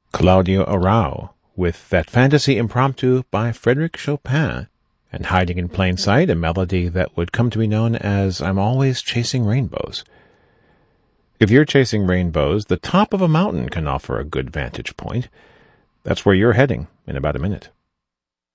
Claudio Arrau, with that fantasy impromptu by Frédéric Chopin, and hiding in plain sight, a melody that would come to be known as I'm Always Chasing Rainbows. If you're chasing rainbows, the top of a mountain can offer a good vantage point. That's where you're heading in about a minute.